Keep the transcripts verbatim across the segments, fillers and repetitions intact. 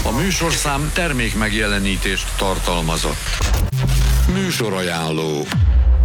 A műsorszám termék megjelenítést tartalmazott. Műsorajánló.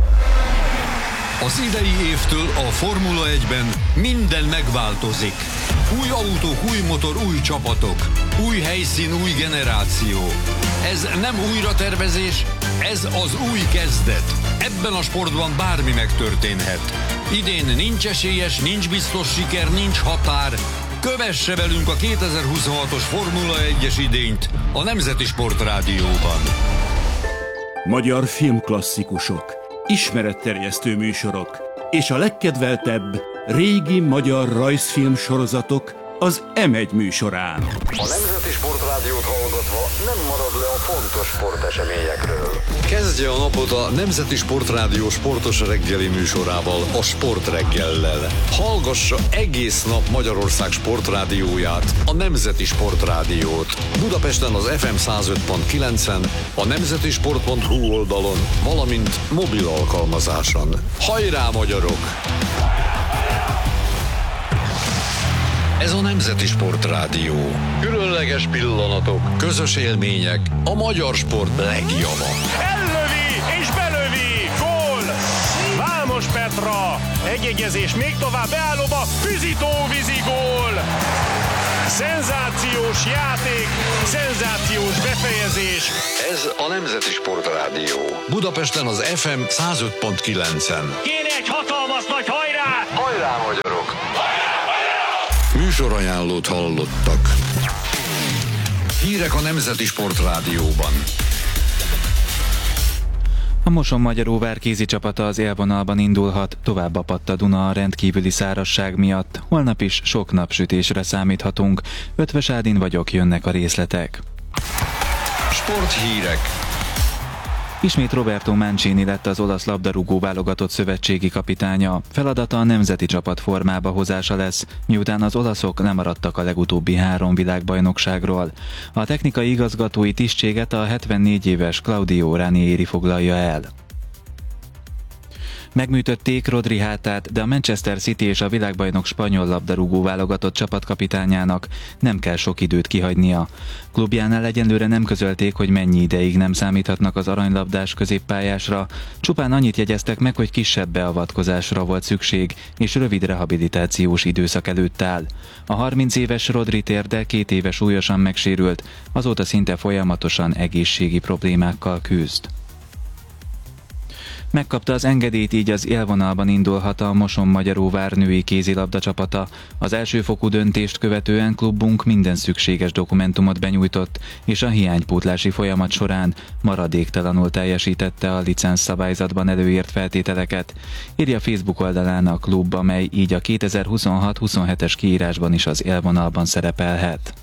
Az idei évtől a Formula egyben minden megváltozik. Új autók, új motor, új csapatok. Új helyszín, új generáció. Ez nem újratervezés, ez az új kezdet. Ebben a sportban bármi megtörténhet. Idén nincs esélyes, nincs biztos siker, nincs határ. Kövesse velünk a kétezer-huszonhatos Formula egyes idényt a Nemzeti Sport Rádióban. Magyar filmklasszikusok, ismeretterjesztő műsorok és a legkedveltebb régi magyar rajzfilm sorozatok az em egy műsorán. A Nemzeti Sport Rádiót hallgatva nem marad le a fontos sporteseményekről. Kezdje a napot a Nemzeti Sport Rádió sportos reggeli műsorával, a Sport reggellel. Hallgassa egész nap Magyarország sportrádióját, a Nemzeti Sport Rádiót. Budapesten az ef em száz öt pont kilencen, a nemzetisport pont hu oldalon, valamint mobil alkalmazáson. Hajrá, magyarok! Ez a Nemzeti Sport Rádió. Különleges pillanatok, közös élmények, a magyar sport legjava. Ellövi és belövi! Gól! Vámos Petra! Egyegyezés még tovább beállóba, Füzitó vízi gól! Szenzációs játék, szenzációs befejezés. Ez a Nemzeti Sport Rádió. Budapesten az ef em száz öt pont kilencen. Kéne egy hatalmas nagy hajrá! Hajrá, magyarok! Műsorajánlót hallottak. Hírek a Nemzeti Sport Rádióban. A Moson-Magyaróvár kézicsapata az élvonalban indulhat, tovább apadt a Duna a rendkívüli szárazság miatt. Holnap is sok napsütésre számíthatunk. Ötvös Ádin vagyok, jönnek a részletek. Sporthírek. Ismét Roberto Mancini lett az olasz labdarúgó válogatott szövetségi kapitánya. Feladata a nemzeti csapat formába hozása lesz, miután az olaszok lemaradtak a legutóbbi három világbajnokságról. A technikai igazgatói tisztséget a hetvennégy éves Claudio Ranieri foglalja el. Megműtötték Rodri hátát, de a Manchester City és a világbajnok spanyol labdarúgó válogatott csapatkapitányának nem kell sok időt kihagynia. Klubjánál egyenlőre nem közölték, hogy mennyi ideig nem számíthatnak az aranylabdás középpályásra, csupán annyit jegyeztek meg, hogy kisebb beavatkozásra volt szükség, és rövid rehabilitációs időszak előtt áll. A harminc éves Rodri térde két éve súlyosan megsérült, azóta szinte folyamatosan egészségi problémákkal küzd. Megkapta az engedélyt, így az élvonalban indulhat a Moson-Magyaróvár női kézilabda csapata. Az elsőfokú döntést követően klubunk minden szükséges dokumentumot benyújtott, és a hiánypótlási folyamat során maradéktalanul teljesítette a licensz szabályzatban előírt feltételeket. Írja Facebook oldalán a klub, amely így a kétezer-huszonhat huszonhetes kiírásban is az élvonalban szerepelhet.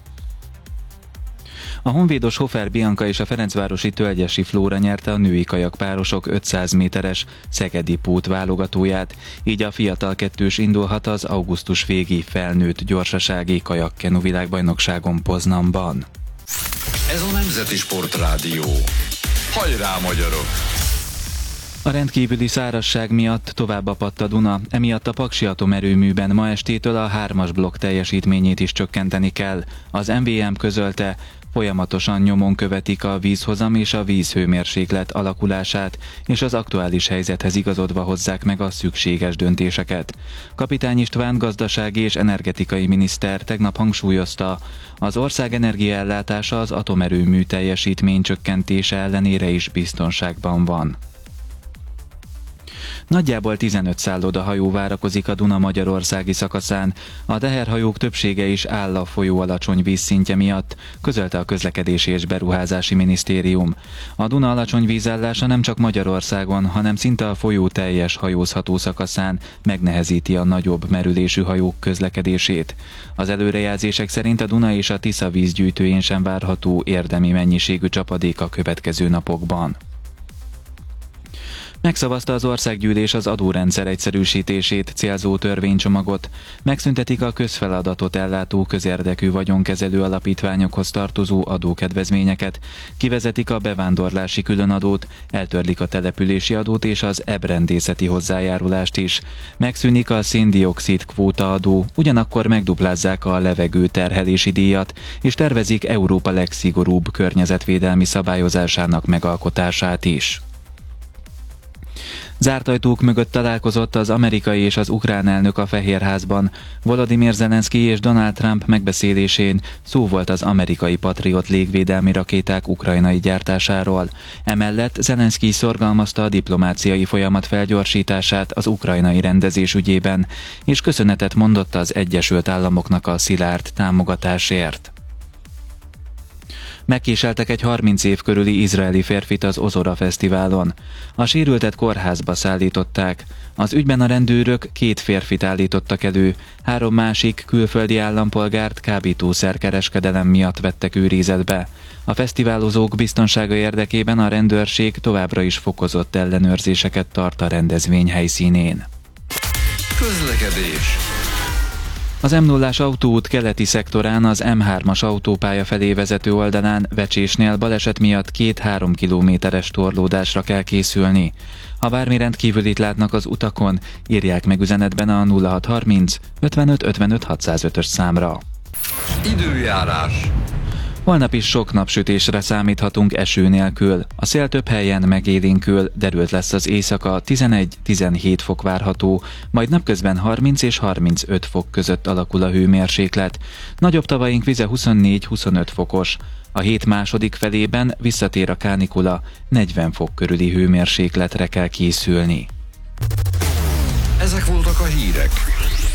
A honvédos Hofer Bianca és a ferencvárosi Tölgyesi Flóra nyerte a női kajakpárosok ötszáz méteres szegedi pót válogatóját, így a fiatal kettős indulhat az augusztus végi felnőtt gyorsasági kajakkenu világbajnokságon Poznanban. Ez a Nemzeti Sport Rádió. Hajrá, magyarok! A rendkívüli szárazság miatt tovább apadt a Duna, emiatt a Paksi atomerőműben ma estétől a hármas blokk teljesítményét is csökkenteni kell. Az em vé em közölte, folyamatosan nyomon követik a vízhozam és a vízhőmérséklet alakulását, és az aktuális helyzethez igazodva hozzák meg a szükséges döntéseket. Kapitány István gazdasági és energetikai miniszter tegnap hangsúlyozta, az ország energiaellátása az atomerőmű teljesítmény csökkentése ellenére is biztonságban van. Nagyjából tizenöt szállodahajó várakozik a Duna magyarországi szakaszán. A teherhajók többsége is áll a folyó alacsony vízszintje miatt, közölte a Közlekedési és Beruházási Minisztérium. A Duna alacsony vízállása nem csak Magyarországon, hanem szinte a folyó teljes hajózható szakaszán megnehezíti a nagyobb merülésű hajók közlekedését. Az előrejelzések szerint a Duna és a Tisza vízgyűjtőjén sem várható érdemi mennyiségű csapadék a következő napokban. Megszavazta az országgyűlés az adórendszer egyszerűsítését célzó törvénycsomagot, megszüntetik a közfeladatot ellátó közérdekű vagyonkezelő alapítványokhoz tartozó adókedvezményeket, kivezetik a bevándorlási különadót, eltörlik a települési adót és az ebrendészeti hozzájárulást is. Megszűnik a széndioxid kvótaadó, ugyanakkor megduplázzák a levegő terhelési díjat, és tervezik Európa legszigorúbb környezetvédelmi szabályozásának megalkotását is. Zárt ajtók mögött találkozott az amerikai és az ukrán elnök a Fehérházban. Volodymyr Zelenszky és Donald Trump megbeszélésén szó volt az amerikai Patriot légvédelmi rakéták ukrajnai gyártásáról. Emellett Zelenszky szorgalmazta a diplomáciai folyamat felgyorsítását az ukrajnai rendezés ügyében, és köszönetet mondott az Egyesült Államoknak a szilárd támogatásért. Megkéseltek egy harminc év körüli izraeli férfit az Ozora Fesztiválon. A sérültet kórházba szállították. Az ügyben a rendőrök két férfit állítottak elő, három másik külföldi állampolgárt kábítószerkereskedelem miatt vettek őrizetbe. A fesztiválozók biztonsága érdekében a rendőrség továbbra is fokozott ellenőrzéseket tart a rendezvény helyszínén. Közlekedés. Az em nullás autóút keleti szektorán az em hármas autópálya felé vezető oldalán Vecsésnél baleset miatt két-három kilométeres torlódásra kell készülni. Ha bármi rendkívülit látnak az utakon, írják meg üzenetben a nulla hat harminc ötvenöt ötvenöt hatszázötös számra. Időjárás. Holnap is sok napsütésre számíthatunk eső nélkül. A szél több helyen megélénkül, derült lesz az éjszaka, tizenegy-tizenhét fok várható, majd napközben harminc és harmincöt fok között alakul a hőmérséklet. Nagyobb tavaink vize huszonnégy-huszonöt fokos. A hét második felében visszatér a kánikula, negyven fok körüli hőmérsékletre kell készülni. Ezek voltak a hírek.